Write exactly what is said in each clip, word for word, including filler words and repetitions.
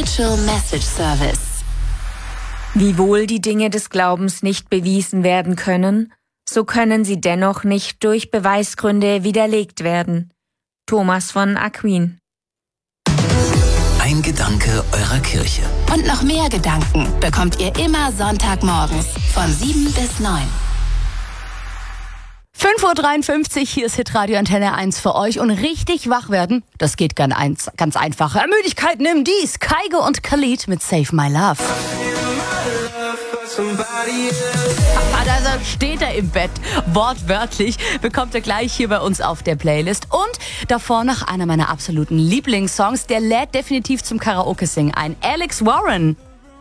Spiritual Message Service. Wiewohl die Dinge des Glaubens nicht bewiesen werden können, so können sie dennoch nicht durch Beweisgründe widerlegt werden. Thomas von Aquin. Ein Gedanke eurer Kirche. Und noch mehr Gedanken bekommt ihr immer Sonntagmorgens von sieben bis neun. fünf Uhr dreiundfünfzig, hier ist Hitradio Antenne eins für euch. Und richtig wach werden, das geht ganz, eins, ganz einfach. Ermüdigkeit, nimm dies. Kygo und Khalid mit Save My Love. Da steht er im Bett, wortwörtlich, bekommt er gleich hier bei uns auf der Playlist. Und davor noch einer meiner absoluten Lieblingssongs, der lädt definitiv zum Karaoke-Singen ein. Alex Warren.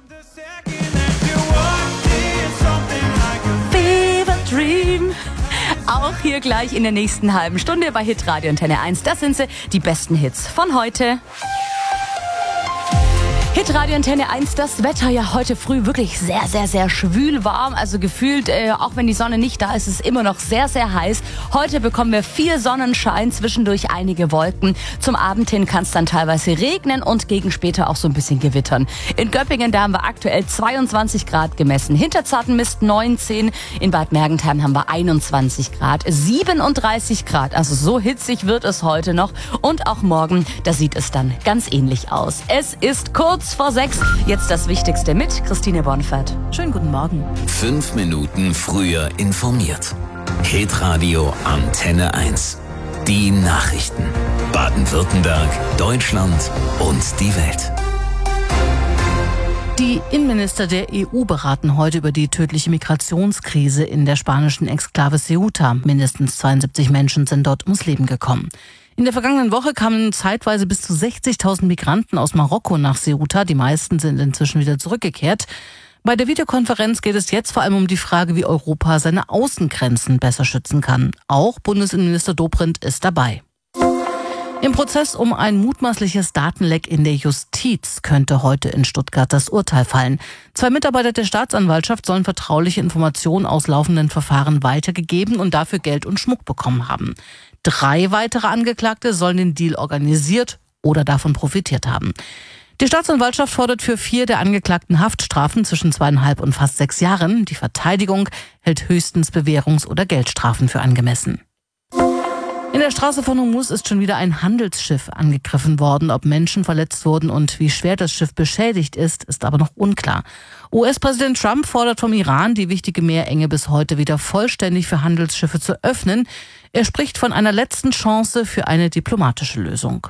Fever Dream. Auch hier gleich in der nächsten halben Stunde bei Hitradio Antenne eins. Das sind sie, die besten Hits von heute. Hitradio Antenne eins, das Wetter ja heute früh wirklich sehr, sehr, sehr schwül warm. Also gefühlt, äh, auch wenn die Sonne nicht da ist, ist es immer noch sehr, sehr heiß. Heute bekommen wir viel Sonnenschein, zwischendurch einige Wolken. Zum Abend hin kann es dann teilweise regnen und gegen später auch so ein bisschen gewittern. In Göppingen, da haben wir aktuell zweiundzwanzig Grad gemessen. Hinterzartenmist neunzehn. In Bad Mergentheim haben wir einundzwanzig Grad. siebenunddreißig Grad. Also so hitzig wird es heute noch. Und auch morgen, da sieht es dann ganz ähnlich aus. Es ist kurz vor sechs. Jetzt das Wichtigste mit Christine Bonfert. Schönen guten Morgen. Fünf Minuten früher informiert. Hitradio Antenne eins. Die Nachrichten. Baden-Württemberg, Deutschland und die Welt. Die Innenminister der E U beraten heute über die tödliche Migrationskrise in der spanischen Exklave Ceuta. Mindestens zweiundsiebzig Menschen sind dort ums Leben gekommen. In der vergangenen Woche kamen zeitweise bis zu sechzigtausend Migranten aus Marokko nach Ceuta. Die meisten sind inzwischen wieder zurückgekehrt. Bei der Videokonferenz geht es jetzt vor allem um die Frage, wie Europa seine Außengrenzen besser schützen kann. Auch Bundesinnenminister Dobrindt ist dabei. Im Prozess um ein mutmaßliches Datenleck in der Justiz könnte heute in Stuttgart das Urteil fallen. Zwei Mitarbeiter der Staatsanwaltschaft sollen vertrauliche Informationen aus laufenden Verfahren weitergegeben und dafür Geld und Schmuck bekommen haben. Drei weitere Angeklagte sollen den Deal organisiert oder davon profitiert haben. Die Staatsanwaltschaft fordert für vier der Angeklagten Haftstrafen zwischen zweieinhalb und fast sechs Jahren. Die Verteidigung hält höchstens Bewährungs- oder Geldstrafen für angemessen. In der Straße von Hormuz ist schon wieder ein Handelsschiff angegriffen worden. Ob Menschen verletzt wurden und wie schwer das Schiff beschädigt ist, ist aber noch unklar. U S-Präsident Trump fordert vom Iran, die wichtige Meerenge bis heute wieder vollständig für Handelsschiffe zu öffnen. Er spricht von einer letzten Chance für eine diplomatische Lösung.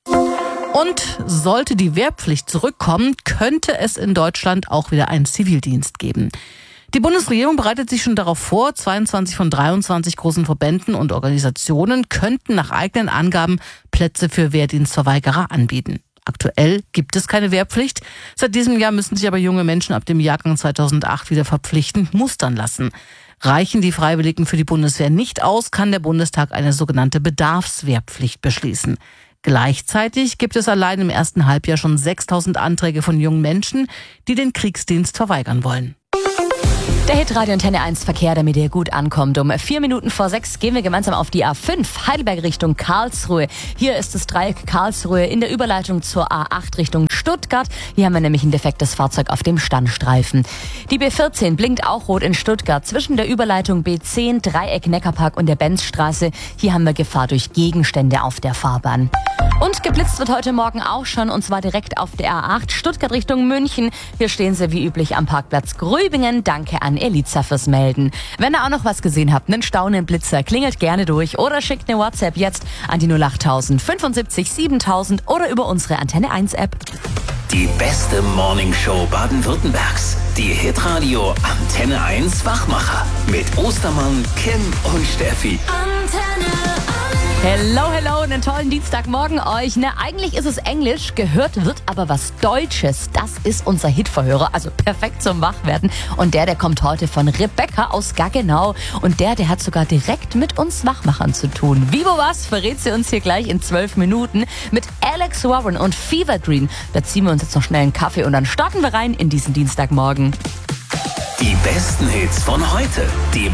Und sollte die Wehrpflicht zurückkommen, könnte es in Deutschland auch wieder einen Zivildienst geben. Die Bundesregierung bereitet sich schon darauf vor, zweiundzwanzig von dreiundzwanzig großen Verbänden und Organisationen könnten nach eigenen Angaben Plätze für Wehrdienstverweigerer anbieten. Aktuell gibt es keine Wehrpflicht. Seit diesem Jahr müssen sich aber junge Menschen ab dem Jahrgang zweitausendacht wieder verpflichtend mustern lassen. Reichen die Freiwilligen für die Bundeswehr nicht aus, kann der Bundestag eine sogenannte Bedarfswehrpflicht beschließen. Gleichzeitig gibt es allein im ersten Halbjahr schon sechstausend Anträge von jungen Menschen, die den Kriegsdienst verweigern wollen. Der Hitradio Antenne eins Verkehr, damit ihr gut ankommt. Um vier Minuten vor sechs gehen wir gemeinsam auf die A fünf, Heidelberg Richtung Karlsruhe. Hier ist das Dreieck Karlsruhe in der Überleitung zur A acht Richtung Stuttgart. Hier haben wir nämlich ein defektes Fahrzeug auf dem Standstreifen. Die B vierzehn blinkt auch rot in Stuttgart zwischen der Überleitung B zehn, Dreieck Neckarpark und der Benzstraße. Hier haben wir Gefahr durch Gegenstände auf der Fahrbahn. Und geblitzt wird heute Morgen auch schon, und zwar direkt auf der A acht, Stuttgart Richtung München. Hier stehen sie wie üblich am Parkplatz Gröbingen. Danke an Eliza fürs Melden. Wenn ihr auch noch was gesehen habt, einen staunenden Blitzer, klingelt gerne durch oder schickt eine WhatsApp jetzt an die null achttausend fünfundsiebzig siebentausend oder über unsere Antenne eins App. Die beste Morningshow Baden-Württembergs. Die Hitradio Antenne eins Wachmacher. Mit Ostermann, Kim und Steffi. Antenne Hello, hello, einen tollen Dienstagmorgen euch. Ne, eigentlich ist es Englisch, gehört wird aber was Deutsches. Das ist unser Hitverhörer, also perfekt zum Wachwerden. Und der, der kommt heute von Rebecca aus Gaggenau. Und der, der hat sogar direkt mit uns Wachmachern zu tun. Wie, wo, was, verrät sie uns hier gleich in zwölf Minuten mit Alex Warren und Fever Dream. Da ziehen wir uns jetzt noch schnell einen Kaffee und dann starten wir rein in diesen Dienstagmorgen. Die besten Hits von heute. Die